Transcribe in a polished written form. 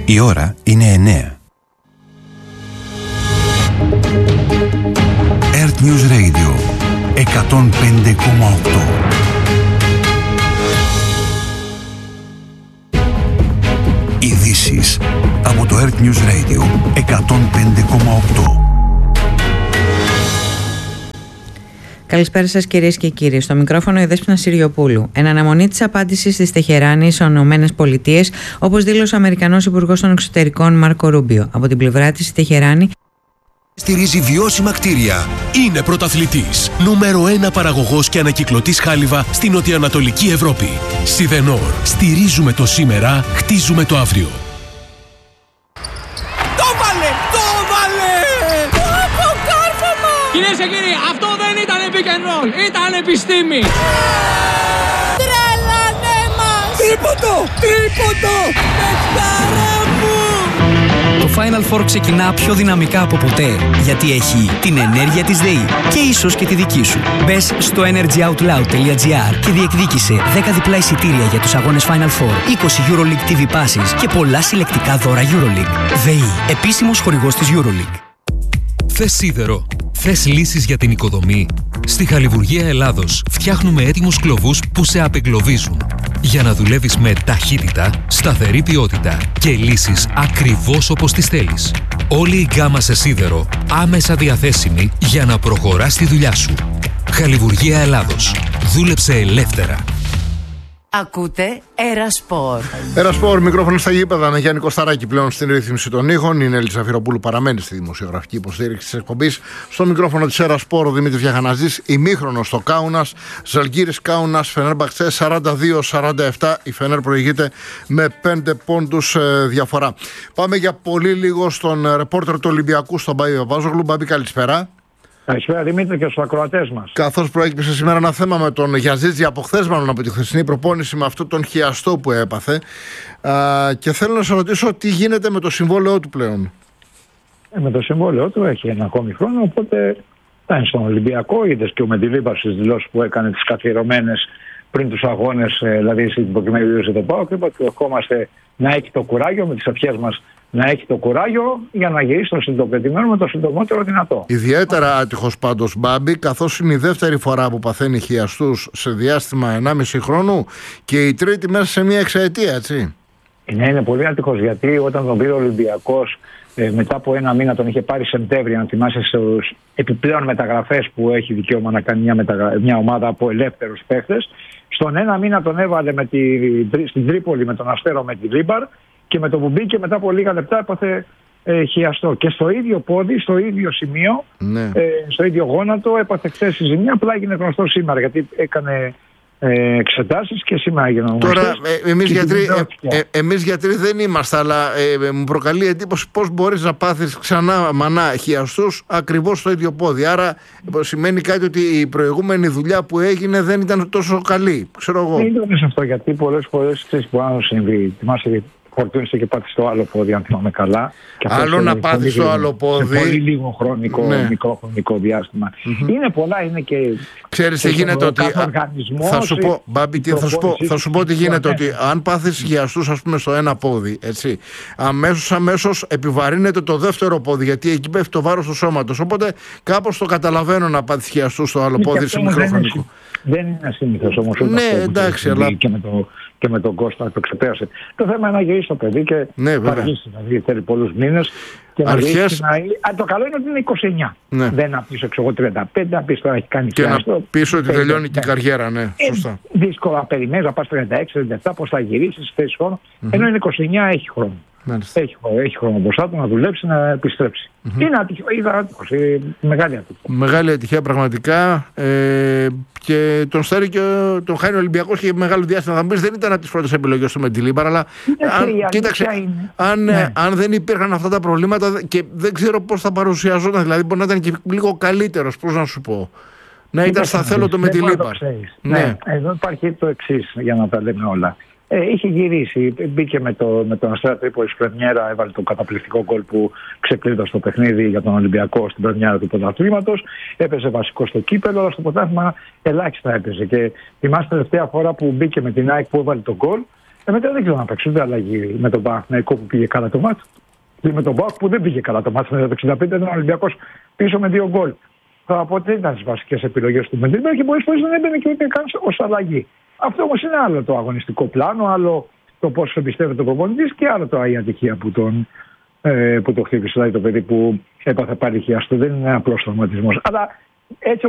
Η ώρα είναι 9. Earth News Radio 105,8. Ειδήσεις από το Earth News Radio 105,8. Καλησπέρα σας κυρίες και κύριοι. Στο μικρόφωνο η Δέσποινα Συριοπούλου. Εν αναμονή της απάντησης της Τεχεράνης στις ΗΠΑ, όπως δήλωσε ο Αμερικανός Υπουργός των Εξωτερικών Μάρκο Ρούμπιο. Από την πλευρά της η Τεχεράνη στηρίζει βιώσιμα κτίρια. Είναι πρωταθλητής. Νούμερο 1 παραγωγός και ανακυκλωτής χάλιβα στην νοτιοανατολική Ευρώπη. Σιδενόρ. Στηρίζουμε το σήμερα, χτίζουμε το αύριο. Το βάλε! Το κάρφωμα! Κυρίες και κύριοι, αυτό δεν ήταν pick and roll, ήταν επιστήμη! Τρέλανε μας! Τρίποντο! Παιχτάρα μου! Το Final Four ξεκινά πιο δυναμικά από ποτέ, γιατί έχει την ενέργεια της ΔΕΗ και ίσως και τη δική σου. Μπες στο energyoutloud.gr και διεκδίκησε 10 διπλά εισιτήρια για τους αγώνες Final Four, 20 EuroLeague TV passes και πολλά συλλεκτικά δώρα EuroLeague. ΔΕΗ, επίσημος χορηγός της EuroLeague. Θες σίδερο? Θες λύσεις για την οικοδομή? Στη Χαλιβουργία Ελλάδος φτιάχνουμε έτοιμους κλωβούς που σε απεγκλωβίζουν, για να δουλεύεις με ταχύτητα, σταθερή ποιότητα και λύσεις ακριβώς όπως τις θέλεις. Όλη η γκάμα σε σίδερο άμεσα διαθέσιμη για να προχωράς τη δουλειά σου. Χαλιβουργία Ελλάδος. Δούλεψε ελεύθερα. Ακούτε Ερασπορ. Ερασπορ, μικρόφωνο στα γήπεδα με Γιάννη Κωσταράκη πλέον στην ρύθμιση των ήχων. Η Νέλη Ζαφυροπούλου παραμένει στη δημοσιογραφική υποστήριξη της εκπομπής. Στο μικρόφωνο της Ερασπορ ο Δημήτρης Βιαχαναζής, ημίχρονο στο Κάουνας. Ζαλγκίρις Κάουνας, Φενέρμπαχτσε 42-47. Η Φενέρ προηγείται με 5 πόντους διαφορά. Πάμε για πολύ λίγο στον ρεπόρτερ του Ολυμπιακού, στον Μπάμπη Παπάζογλου. Μπάμπη, καλησπέρα. Καλησπέρα Δημήτρη και στους ακροατές μας. Καθώς προέκυψε σήμερα ένα θέμα με τον Γιαζίτζη από χθες, μάλλον από τη χθεσινή προπόνηση, με αυτόν τον χιαστό που έπαθε. Και θέλω να σε ρωτήσω τι γίνεται με το συμβόλαιό του πλέον. Με το συμβόλαιό του έχει ένα ακόμη χρόνο, οπότε θα είναι στον Ολυμπιακό. Είδες και ο Μεντιλίμπαρ στις δηλώσεις που έκανε τις καθιερωμένες πριν τους αγώνες, δηλαδή στην προκειμένη για τον ΠΑΟΚ, είπα ότι ερχόμαστε να έχει το κουράγιο με τις ευχές μας. Να έχει το κουράγιο για να γυρίσει το συντοπετημένο με το συντομότερο δυνατό. Ιδιαίτερα άτυχος πάντως Μπάμπη, καθώς είναι η δεύτερη φορά που παθαίνει χιαστούς σε διάστημα 1,5 χρόνου και η τρίτη μέσα σε μία εξαετία, έτσι. Ναι, είναι πολύ άτυχος, γιατί όταν τον πήρε ο Ολυμπιακός μετά από ένα μήνα, τον είχε πάρει Σεπτέμβρη, αν θυμάσαι, στους επιπλέον μεταγραφές που έχει δικαίωμα να κάνει μια ομάδα από ελεύθερους παίχτες. Στον ένα μήνα τον έβαλε στην Τρίπολη με τον Αστέρο με τη Λίμπαρ. Και με το που μπήκε μετά από λίγα λεπτά έπαθε χιαστό. Και στο ίδιο πόδι, στο ίδιο σημείο, ναι. Στο ίδιο γόνατο έπαθε χθες η ζημιά. Απλά έγινε γνωστό σήμερα, γιατί έκανε εξετάσεις και σήμερα έγινε γνωστό. Τώρα εμείς γιατροί δεν είμαστε, αλλά μου προκαλεί εντύπωση πώς μπορείς να πάθεις ξανά μανά χιαστούς ακριβώς στο ίδιο πόδι. Άρα σημαίνει κάτι ότι η προηγούμενη δουλειά που έγινε δεν ήταν τόσο καλή. Ξέρω εγώ. Δεν ήταν σε αυτό, γιατί πολλές φορές ξέρεις που άλλο συμβεί. Θυμάσαι, φορτώνεσαι και πάτησε στο άλλο πόδι, αν θυμάμαι καλά. Και άλλο να πάθει στο άλλο πόδι. Σε πολύ λίγο μικρό χρονικό διάστημα. Είναι πολλά, είναι και. Ξέρεις τι γίνεται, ότι. Θα σου πω, Μπάμπη, θα σου πω τι γίνεται, ότι αν πάθεις χιαστούς, ας πούμε, στο ένα πόδι, έτσι, αμέσως επιβαρύνεται το δεύτερο πόδι, γιατί εκεί πέφτει το βάρος του σώματος. Οπότε κάπως το καταλαβαίνω να πάθεις χιαστούς στο άλλο πόδι σε μικρό χρονικό. Δεν είναι ασύνηθες όμως. Ναι, εντάξει, αλλά. Και με τον Κώστα το ξεπέρασε. Το θέμα είναι να γυρίσει το παιδί και ναι, θα αργήσει, δηλαδή θέλει πολλούς μήνες. Και το καλό είναι ότι είναι 29. Ναι. Δεν να πεις 35, να πεις τώρα έχει κάνει και να πεις ότι τελειώνει και η καριέρα, ναι. Σωστά. Δύσκολα περιμένεις να πας 36-37, πώς θα γυρίσεις, θες χρόνο. Ενώ είναι 29, έχει χρόνο. Έχει χρόνο μπροστά του να δουλέψει, να επιστρέψει. Είναι άτυχος, μεγάλη ατυχία. Μεγάλη ατυχία πραγματικά. Και τον στέλνει και τον χάνει ο Ολυμπιακός και μεγάλο διάστημα. Θα μου πεις, δεν ήταν από τις πρώτες επιλογές του Μεντιλίμπαρ, αλλά κοίταξε, αν δεν υπήρχαν αυτά τα προβλήματα και δεν ξέρω πώς θα παρουσιαζόταν. Δηλαδή, μπορεί να ήταν και λίγο καλύτερος, πώς να σου πω. Να ήταν στα θέλω το Μεντιλίμπαρ. Ναι, εδώ υπάρχει το εξής, για να τα λέμε όλα. Είχε γυρίσει, μπήκε με τον Αστέρα Τρίπολης πρεμιέρα, έβαλε το καταπληκτικό γκολ που ξεκλείδωσε το παιχνίδι για τον Ολυμπιακό στην πρεμιέρα του πρωταθλήματος. Έπαιζε βασικό στο κύπελλο, αλλά στο πρωτάθλημα ελάχιστα έπαιζε. Και θυμάστε τελευταία φορά που μπήκε με την ΑΕΚ που έβαλε το γκολ, Μετά δεν ξέρω να παίξει ούτε αλλαγή με τον Παναθηναϊκό που πήγε καλά το μάτς, και με τον ΠΑΟΚ που δεν πήγε καλά το μάτς. Μετά το 65 ήταν ο Ολυμπιακός πίσω με 2 γκολ. Από δεν ήταν στις βασικές επιλογές του Μεντελμπέρ και πολλές φορές δεν έμπαινε και ούτε καν ως αλλαγή. Αυτό όμως είναι άλλο το αγωνιστικό πλάνο, άλλο το πώς εμπιστεύεται ο προπονητής και άλλο το η ατυχία που το χτύπησε, δηλαδή το παιδί που έπαθε πάλι χιάστο. Δεν είναι απλός τραυματισμός. Αλλά έτσι